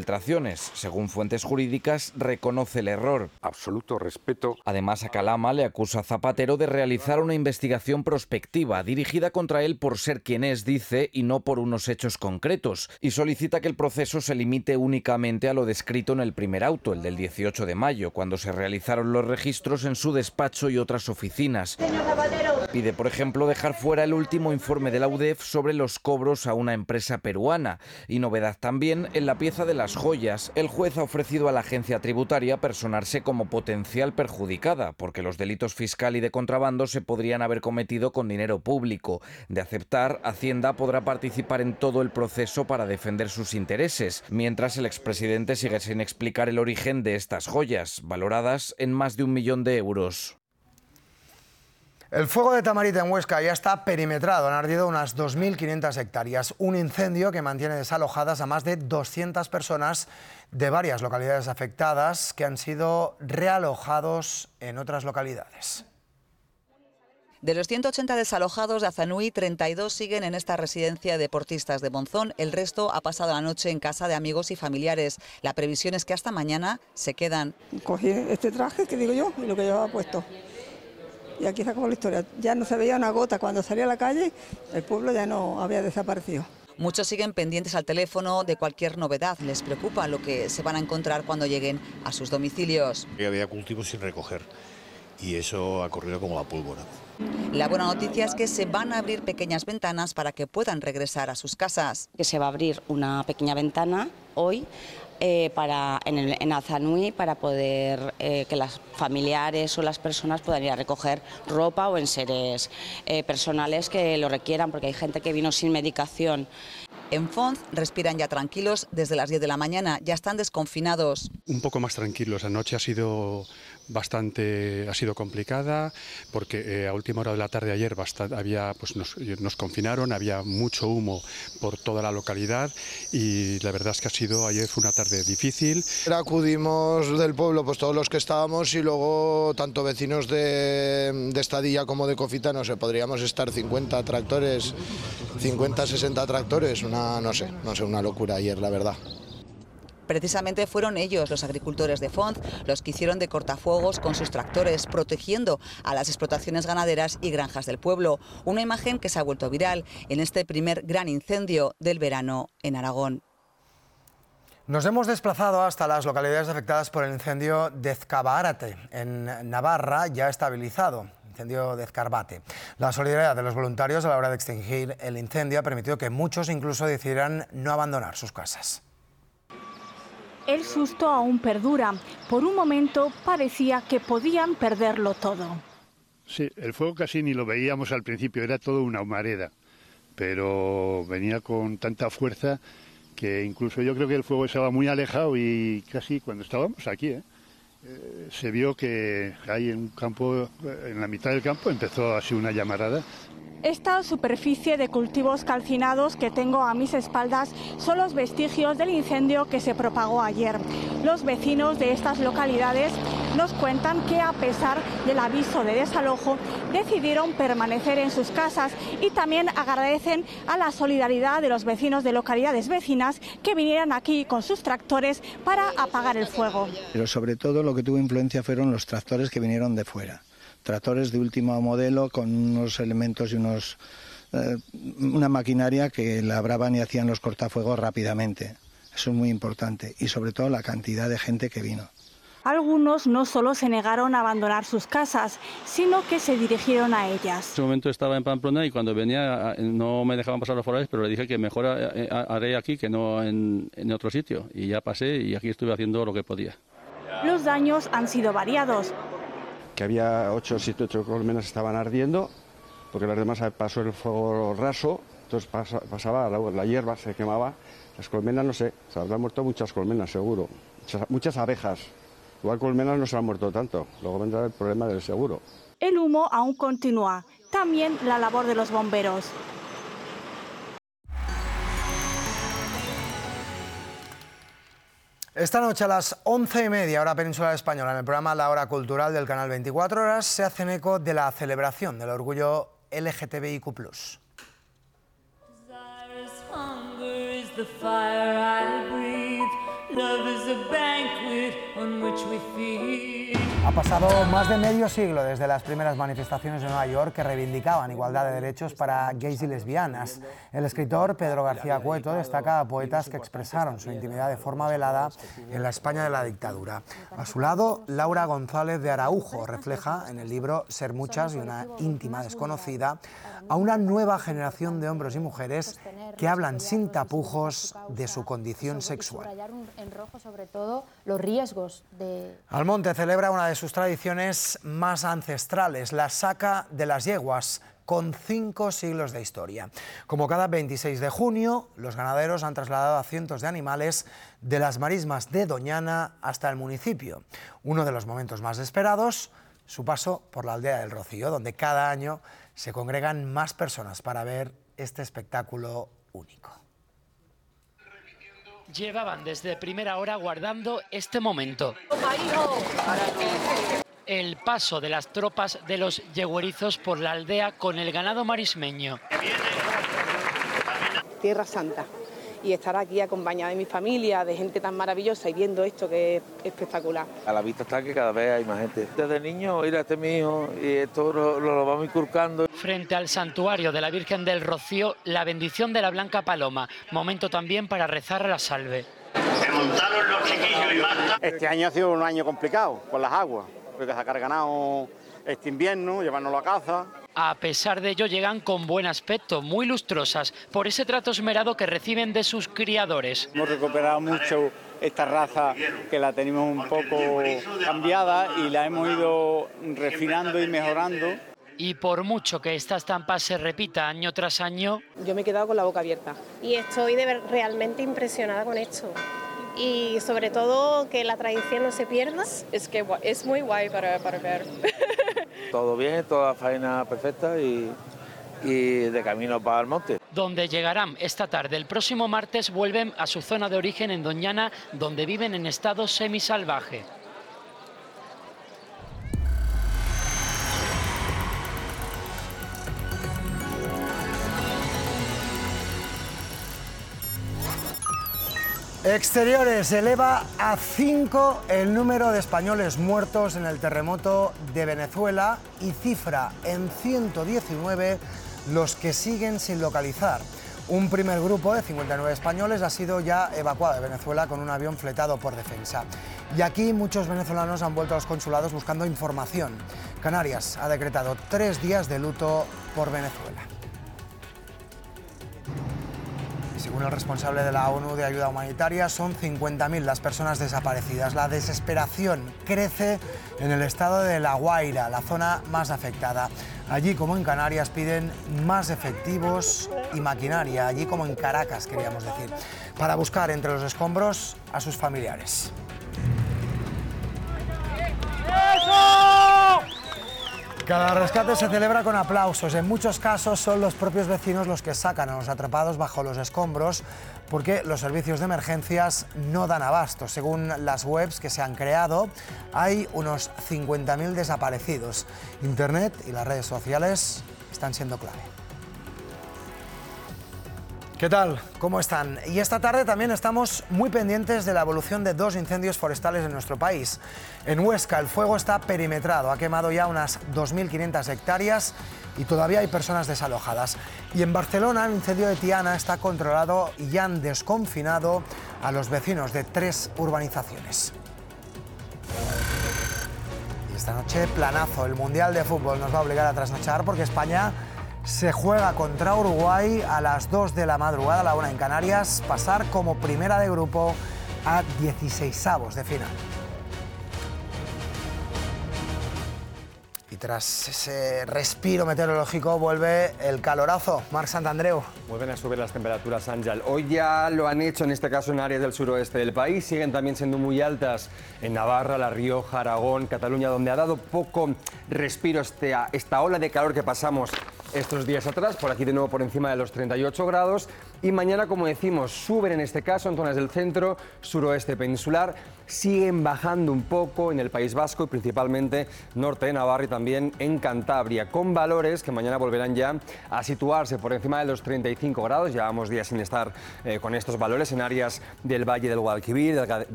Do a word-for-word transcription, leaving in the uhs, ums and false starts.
filtraciones. Según fuentes jurídicas, reconoce el error. Absoluto respeto. Además, a Calama le acusa a Zapatero de realizar una investigación prospectiva, dirigida contra él por ser quien es, dice, y no por unos hechos concretos, y solicita que el proceso se limite únicamente a lo descrito en el primer auto, el del dieciocho de mayo, cuando se realizaron los registros en su despacho y otras oficinas. Señor Zapatero. Pide, por ejemplo, dejar fuera el último informe de la U D E F sobre los cobros a una empresa peruana. Y novedad también en la pieza de las joyas. El juez ha ofrecido a la agencia tributaria personarse como potencial perjudicada, porque los delitos fiscal y de contrabando se podrían haber cometido con dinero público. De aceptar, Hacienda podrá participar en todo el proceso para defender sus intereses, mientras el expresidente sigue sin explicar el origen de estas joyas, valoradas en más de un millón de euros. El fuego de Tamarite en Huesca ya está perimetrado. Han ardido unas dos mil quinientas hectáreas. Un incendio que mantiene desalojadas a más de doscientas personas de varias localidades afectadas que han sido realojados en otras localidades. De los ciento ochenta desalojados de Azanui, treinta y dos siguen en esta residencia de deportistas de Monzón. El resto ha pasado la noche en casa de amigos y familiares. La previsión es que hasta mañana se quedan. Cogí este traje que digo yo y lo que llevaba puesto. Y aquí se acabó la historia. Ya no se veía una gota. Cuando salía a la calle, el pueblo ya no había desaparecido. Muchos siguen pendientes al teléfono de cualquier novedad. Les preocupa lo que se van a encontrar cuando lleguen a sus domicilios. Había cultivos sin recoger y eso ha corrido como la pólvora. La buena noticia es que se van a abrir pequeñas ventanas para que puedan regresar a sus casas. Que se va a abrir una pequeña ventana hoy eh, para, en, el, en Azanui para poder eh, que las familiares o las personas puedan ir a recoger ropa o enseres eh, personales que lo requieran, porque hay gente que vino sin medicación. En Fonz respiran ya tranquilos desde las diez de la mañana, ya están desconfinados. Un poco más tranquilos, anoche ha sido bastante, ha sido complicada porque eh, a última hora de la tarde ayer bastante, había, pues nos, nos confinaron, había mucho humo por toda la localidad y la verdad es que ha sido, ayer fue una tarde difícil. Acudimos del pueblo pues todos los que estábamos y luego tanto vecinos de, de Estadilla como de Cofita, no sé, podríamos estar cincuenta tractores, cincuenta, sesenta tractores, una, no sé, no sé, una locura ayer, la verdad. Precisamente fueron ellos, los agricultores de Fonz, los que hicieron de cortafuegos con sus tractores, protegiendo a las explotaciones ganaderas y granjas del pueblo. Una imagen que se ha vuelto viral en este primer gran incendio del verano en Aragón. Nos hemos desplazado hasta las localidades afectadas por el incendio de Ezcabárate, en Navarra, ya estabilizado. Incendio de Ezcarbate. La solidaridad de los voluntarios a la hora de extinguir el incendio ha permitido que muchos incluso decidieran no abandonar sus casas. El susto aún perdura. Por un momento parecía que podían perderlo todo. Sí, el fuego casi ni lo veíamos al principio, era todo una humareda, pero venía con tanta fuerza que incluso yo creo que el fuego estaba muy alejado y casi cuando estábamos aquí, ¿eh? Eh, se vio que ahí en un campo, en la mitad del campo, empezó así una llamarada. Esta superficie de cultivos calcinados que tengo a mis espaldas son los vestigios del incendio que se propagó ayer. Los vecinos de estas localidades nos cuentan que a pesar del aviso de desalojo decidieron permanecer en sus casas y también agradecen a la solidaridad de los vecinos de localidades vecinas que vinieran aquí con sus tractores para apagar el fuego. Pero sobre todo lo que tuvo influencia fueron los tractores que vinieron de fuera. Tractores de último modelo con unos elementos y unos eh, una maquinaria que labraban y hacían los cortafuegos rápidamente. Eso es muy importante y sobre todo la cantidad de gente que vino. Algunos no solo se negaron a abandonar sus casas, sino que se dirigieron a ellas. En ese momento estaba en Pamplona y cuando venía no me dejaban pasar los forales, pero le dije que mejor haré aquí que no en, en otro sitio. Y ya pasé y aquí estuve haciendo lo que podía. Los daños han sido variados. Que había ocho, siete, ocho colmenas que estaban ardiendo, porque las demás pasó el fuego raso, entonces pasaba, la, la hierba se quemaba, las colmenas no sé, se habrán muerto muchas colmenas seguro, muchas, muchas abejas, igual colmenas no se han muerto tanto, luego vendrá el problema del seguro. El humo aún continúa, también la labor de los bomberos. Esta noche a las once y media, hora peninsular española, en el programa La Hora Cultural del canal veinticuatro horas, se hacen eco de la celebración del orgullo L G T B I Q plus. Ha pasado más de medio siglo desde las primeras manifestaciones de Nueva York que reivindicaban igualdad de derechos para gays y lesbianas. El escritor Pedro García Cueto destaca a poetas que expresaron su intimidad de forma velada en la España de la dictadura. A su lado, Laura González de Araujo refleja en el libro Ser muchas y una íntima desconocida a una nueva generación de hombres y mujeres que hablan sin tapujos de su condición sexual. En rojo, sobre todo, los riesgos de... Almonte celebra una de sus tradiciones más ancestrales, la saca de las yeguas, con cinco siglos de historia. Como cada veintiséis de junio, los ganaderos han trasladado a cientos de animales de las marismas de Doñana hasta el municipio. Uno de los momentos más esperados, su paso por la aldea del Rocío, donde cada año se congregan más personas para ver este espectáculo único. Llevaban desde primera hora guardando este momento. El paso de las tropas de los yeguerizos por la aldea con el ganado marismeño. Tierra Santa. Y estar aquí acompañada de mi familia, de gente tan maravillosa y viendo esto que es espectacular. A la vista está que cada vez hay más gente. Desde niño, ir a este mi hijo y esto lo, lo, lo vamos inculcando. Frente al santuario de la Virgen del Rocío, la bendición de la Blanca Paloma. Momento también para rezar a la salve. Se montaron los chiquillos y más. Este año ha sido un año complicado por las aguas. Porque sacar ganado este invierno, llevárnoslo a caza. A pesar de ello llegan con buen aspecto, muy lustrosas, por ese trato esmerado que reciben de sus criadores. Hemos recuperado mucho esta raza que la tenemos un poco cambiada y la hemos ido refinando y mejorando. Y por mucho que esta estampa se repita año tras año... Yo me he quedado con la boca abierta. Y estoy de ver, realmente impresionada con esto. Y sobre todo que la tradición no se pierda. Es que es muy guay para, para ver. Todo bien, toda la faena perfecta y, y de camino para el monte. Donde llegarán esta tarde. El próximo martes vuelven a su zona de origen en Doñana, donde viven en estado semisalvaje. Exteriores, eleva a cinco el número de españoles muertos en el terremoto de Venezuela y cifra en ciento diecinueve los que siguen sin localizar. Un primer grupo de cincuenta y nueve españoles ha sido ya evacuado de Venezuela con un avión fletado por Defensa. Y aquí muchos venezolanos han vuelto a los consulados buscando información. Canarias ha decretado tres días de luto por Venezuela. Según el responsable de la ONU de ayuda humanitaria, son cincuenta mil las personas desaparecidas. La desesperación crece en el estado de La Guaira, la zona más afectada. Allí, como en Canarias, piden más efectivos y maquinaria. Allí, como en Caracas, queríamos decir, para buscar entre los escombros a sus familiares. Cada rescate se celebra con aplausos. En muchos casos son los propios vecinos los que sacan a los atrapados bajo los escombros porque los servicios de emergencias no dan abasto. Según las webs que se han creado, hay unos cincuenta mil desaparecidos. Internet y las redes sociales están siendo clave. ¿Qué tal? ¿Cómo están? Y esta tarde también estamos muy pendientes de la evolución de dos incendios forestales en nuestro país. En Huesca el fuego está perimetrado, ha quemado ya unas dos mil quinientas hectáreas y todavía hay personas desalojadas. Y en Barcelona el incendio de Tiana está controlado y ya han desconfinado a los vecinos de tres urbanizaciones. Y esta noche planazo, el Mundial de Fútbol nos va a obligar a trasnochar porque España se juega contra Uruguay a las dos de la madrugada, a la una en Canarias, pasar como primera de grupo a dieciseisavos de final. Y tras ese respiro meteorológico vuelve el calorazo. Marc Santandreu. Vuelven a subir las temperaturas, Ángel. Hoy ya lo han hecho, en este caso en áreas del suroeste del país. Siguen también siendo muy altas en Navarra, La Rioja, Aragón, Cataluña, donde ha dado poco respiro este, esta ola de calor que pasamos estos días atrás, por aquí de nuevo por encima de los treinta y ocho grados. Y mañana, como decimos, suben en este caso en zonas del centro, suroeste peninsular, siguen bajando un poco en el País Vasco y principalmente norte de Navarra y también en Cantabria, con valores que mañana volverán ya a situarse por encima de los treinta y cinco grados. Llevamos días sin estar eh, con estos valores en áreas del Valle del Guadalquivir, del